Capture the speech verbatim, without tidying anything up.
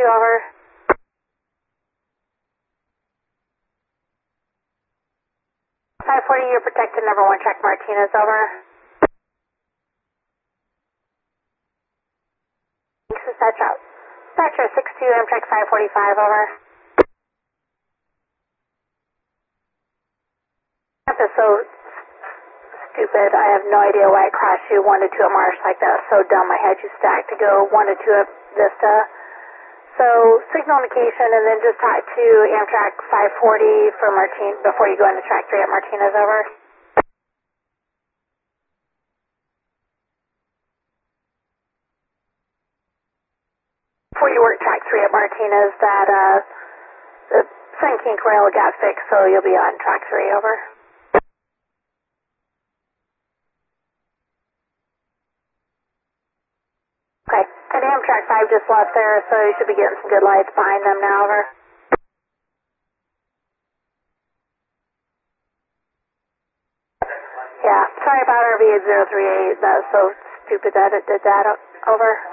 two, over. five forty, you're protected, number one, track Martinez, over. Thanks, dispatch out. Dispatcher six two, Amtrak five forty-five, over. That is so stupid. I have no idea why it crashed you one to two at Marsh like that. So dumb. I had you stacked to go one to two at Vista. So signal indication and then just talk to Amtrak five forty for Martin before you go into track three at Martinez, over. Before you work track three at Martinez, that uh, the Sun Kink rail got fixed, so you'll be on track three, over. Okay, and Amtrak five just left there, so you should be getting some good lights behind them now, over. Yeah, sorry about R V eight zero three eight. That was so stupid that it did that, over.